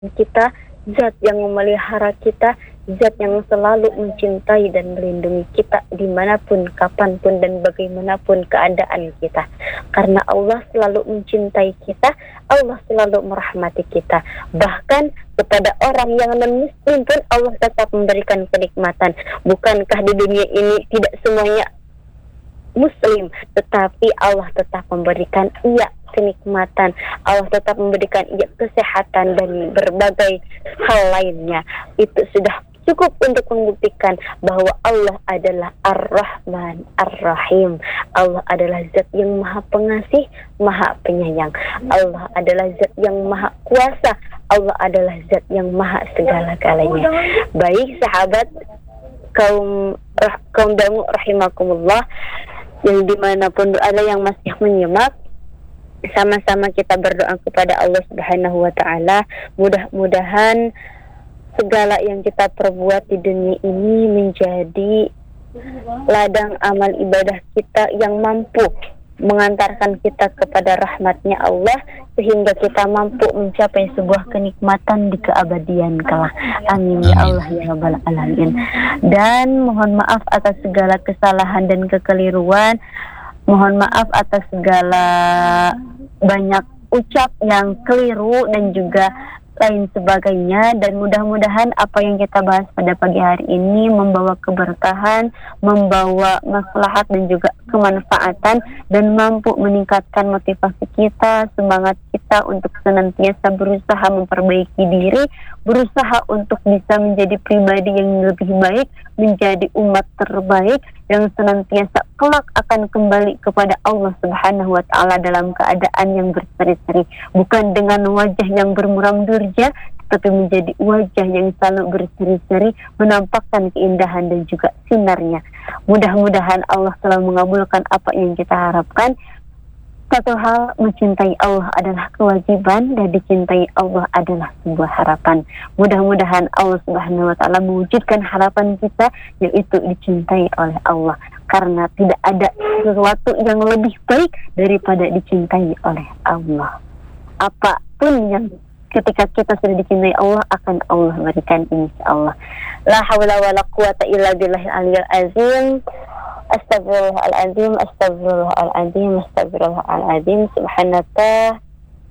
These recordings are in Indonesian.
kita, zat yang memelihara kita, zat yang selalu mencintai dan melindungi kita dimanapun, kapanpun, dan bagaimanapun keadaan kita. Karena Allah selalu mencintai kita, Allah selalu merahmati kita. Bahkan kepada orang yang non-muslim pun Allah tetap memberikan kenikmatan. Bukankah di dunia ini tidak semuanya muslim, tetapi Allah tetap memberikan kenikmatan, Allah tetap memberikan kesehatan dan berbagai hal lainnya. Itu sudah cukup untuk membuktikan bahwa Allah adalah Ar-Rahman Ar-Rahim. Allah adalah zat yang maha pengasih, maha penyayang. Allah adalah zat yang maha kuasa. Allah adalah zat yang maha segala-galanya. Baik sahabat kaum dangu rahimakumullah, yang dimanapun ada yang masih menyimak, sama-sama kita berdoa kepada Allah Subhanahu wa Ta'ala. Mudah-mudahan segala yang kita perbuat di dunia ini menjadi ladang amal ibadah kita yang mampu mengantarkan kita kepada rahmatnya Allah, sehingga kita mampu mencapai sebuah kenikmatan di keabadian kelak. Amin ya Allah ya Rabbal Alamin. Dan mohon maaf atas segala kesalahan dan kekeliruan. Mohon maaf atas segala banyak ucap yang keliru dan juga lain sebagainya, dan mudah-mudahan apa yang kita bahas pada pagi hari ini membawa keberkahan, membawa maslahat dan juga kemanfaatan, dan mampu meningkatkan motivasi kita, semangat kita untuk senantiasa berusaha memperbaiki diri, berusaha untuk bisa menjadi pribadi yang lebih baik, menjadi umat terbaik yang senantiasa kelak akan kembali kepada Allah Subhanahu wa Ta'ala dalam keadaan yang berseri-seri, bukan dengan wajah yang bermuram durja, tetapi menjadi wajah yang selalu berseri-seri, menampakkan keindahan dan juga sinarnya. Mudah-mudahan Allah selalu mengabulkan apa yang kita harapkan. Satu hal, mencintai Allah adalah kewajiban, dan dicintai Allah adalah sebuah harapan. Mudah-mudahan Allah Subhanahu wa Ta'ala mewujudkan harapan kita, yaitu dicintai oleh Allah. Karena tidak ada sesuatu yang lebih baik daripada dicintai oleh Allah. Apapun yang ketika kita sudah dicintai Allah, akan Allah berikan insyaallah. La haula wala quwata illa billahil aliyyil azim. Astagfirullahaladzim, astagfirullahaladzim, astagfirullahaladzim. Subhanallah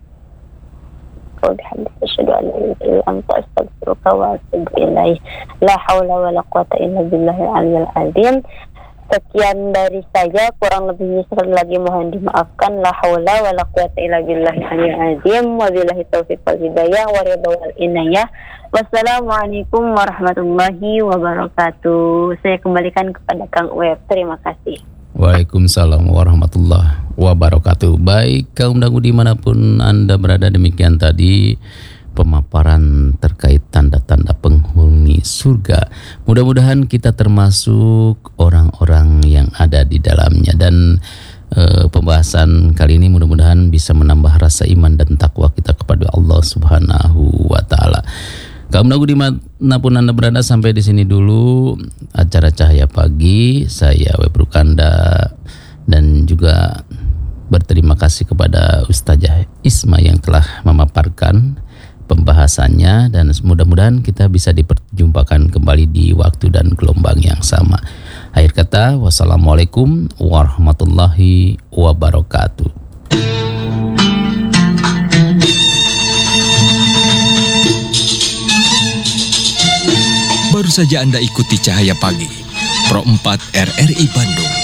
wa bihamdihi, asyhadu an la ilaha illa anta, astaghfiruka wa atubu ilaik. La haula wala quwata illa billahil aliyyil azim. Sekian dari saya, kurang lebihnya sekali lagi mohon dimaafkan. La haula wala quwata illa billahil aliyyil azim. Wabillahi taufiq wal hidayah wa ridha wal inayah. Wassalamualaikum warahmatullahi wabarakatuh. Saya kembalikan kepada Kang Uep. Terima kasih. Waalaikumsalam warahmatullahi wabarakatuh. Baik kaum dangu dimanapun Anda berada, demikian tadi pemaparan terkait tanda-tanda penghuni surga. Mudah-mudahan kita termasuk orang-orang yang ada di dalamnya, dan pembahasan kali ini mudah-mudahan bisa menambah rasa iman dan takwa kita kepada Allah Subhanahu wa Ta'ala. Kaum dangu dimanapun Anda berada, sampai di sini dulu acara Cahaya Pagi. Saya Web Rukanda, dan juga berterima kasih kepada Ustazah Isma yang telah memaparkan pembahasannya, dan mudah-mudahan kita bisa diperjumpakan kembali di waktu dan gelombang yang sama. Akhir kata, wassalamualaikum warahmatullahi wabarakatuh. Baru saja Anda ikuti Cahaya Pagi, Pro 4 RRI Bandung.